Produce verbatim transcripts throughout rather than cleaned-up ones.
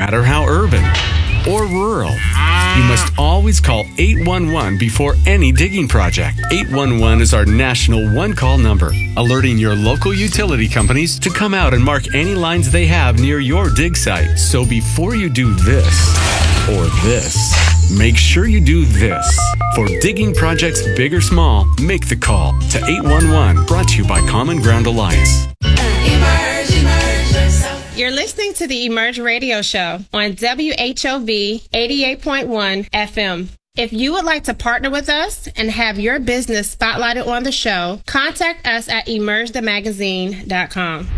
matter how urban or rural, you must always call eight one one before any digging project. eight one one is our national one-call number, alerting your local utility companies to come out and mark any lines they have near your dig site. So before you do this or this, make sure you do this. For digging projects big or small, make the call to eight one one, brought to you by Common Ground Alliance. Emerge, emerge yourself. You're listening to the Emerge Radio Show on W H O V eighty-eight point one F M. If you would like to partner with us and have your business spotlighted on the show, contact us at emerge the magazine dot com.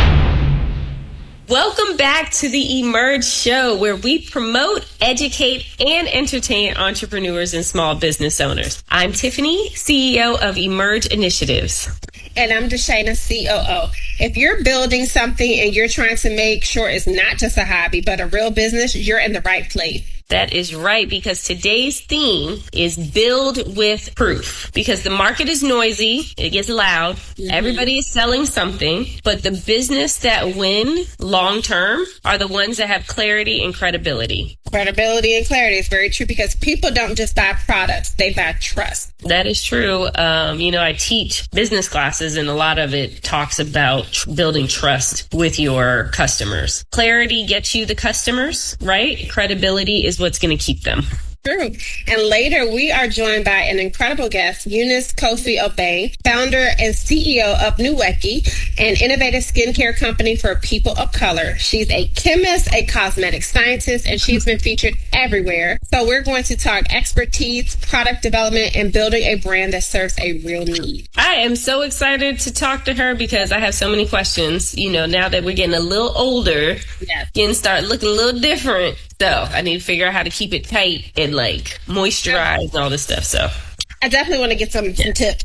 Welcome back to the Emerge Show, where we promote, educate, and entertain entrepreneurs and small business owners. I'm Tiffany, C E O of Emerge Initiatives. And I'm Deshana, C O O. If you're building something and you're trying to make sure it's not just a hobby, but a real business, you're in the right place. That is right, because today's theme is build with proof. Because the market is noisy, it gets loud, mm-hmm. Everybody is selling something, but the business that win long term are the ones that have clarity and credibility. Credibility and clarity is very true, because people don't just buy products, they buy trust. That is true. Um, you know, I teach business classes, and a lot of it talks about tr- building trust with your customers. Clarity gets you the customers, right? Credibility is what's going to keep them. True. And later, we are joined by an incredible guest, Eunice Kofi Obey, founder and C E O of Nuweki, an innovative skincare company for people of color. She's a chemist, a cosmetic scientist, and she's been featured everywhere. So we're going to talk expertise, product development, and building a brand that serves a real need. I am so excited to talk to her because I have so many questions. You know, now that we're getting a little older, yes. Getting start looking a little different. So I need to figure out how to keep it tight and like moisturize and all this stuff. So I definitely want to get some, some tips.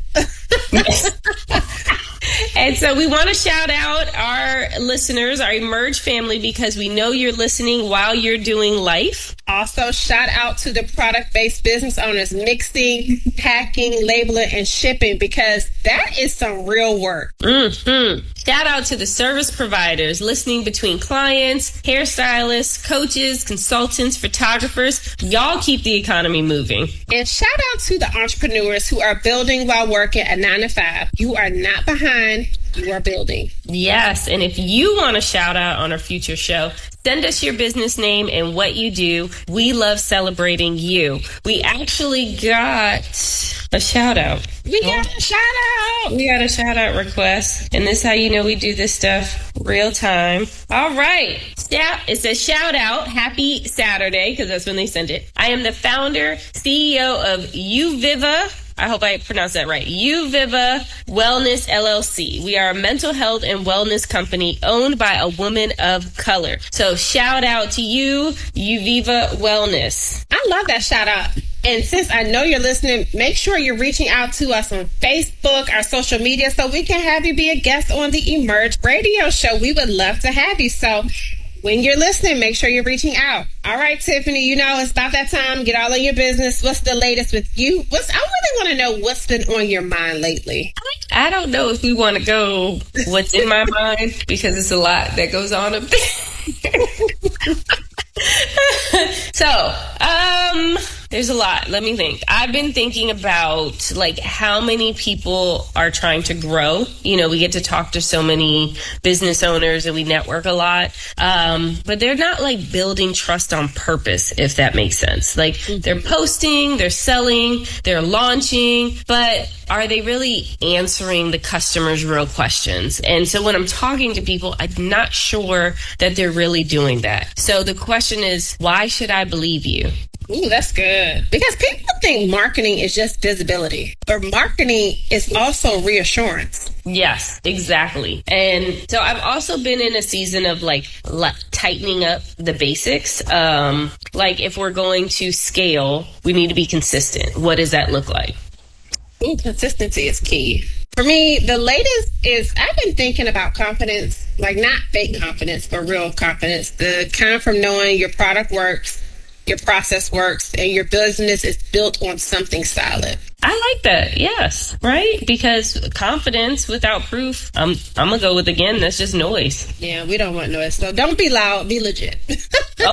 And so we want to shout out our listeners, our Emerge family, because we know you're listening while you're doing life. Also, shout out to the product-based business owners mixing, packing, labeling, and shipping, because that is some real work. Mm-hmm. Shout out to the service providers listening between clients, hairstylists, coaches, consultants, photographers. Y'all keep the economy moving. And shout out to the entrepreneurs who are building while working at nine to five. You are not behind. You are building. Yes. And if you want a shout out on our future show, send us your business name and what you do. We love celebrating you. We actually got a shout out. We got a shout out. We got a shout out request. And this is how you know we do this stuff real time. All right. Yeah, it says shout out. Happy Saturday, because that's when they sent it. I am the founder, C E O of Uviva. I hope I pronounced that right. Uviva Wellness L L C. We are a mental health and wellness company owned by a woman of color. So shout out to you, Uviva Wellness. I love that shout out. And since I know you're listening, make sure you're reaching out to us on Facebook, our social media, so we can have you be a guest on the Emerge Radio Show. We would love to have you. So when you're listening, make sure you're reaching out. All right, Tiffany, you know, it's about that time. Get all of your business. What's the latest with you? What's I really want to know what's been on your mind lately. I don't know if we want to go what's in my mind, because it's a lot that goes on up there. So, um, there's a lot. Let me think. I've been thinking about like how many people are trying to grow. You know, we get to talk to so many business owners and we network a lot. Um, but they're not like building trust on purpose, if that makes sense. Like they're posting, they're selling, they're launching, but are they really answering the customer's real questions? And so when I'm talking to people, I'm not sure that they're really doing that. So the question is, why should I believe you? Ooh, that's good. Because people think marketing is just visibility, but marketing is also reassurance. Yes, exactly. And so I've also been in a season of like le- tightening up the basics. Um, like if we're going to scale, we need to be consistent. What does that look like? Ooh, consistency is key. For me, the latest is I've been thinking about confidence, like not fake confidence, but real confidence. The kind from knowing your product works, your process works, and your business is built on something solid. I like that. Yes. Right? Because confidence without proof, I'm, I'm going to go with, again, that's just noise. Yeah, we don't want noise. So don't be loud. Be legit.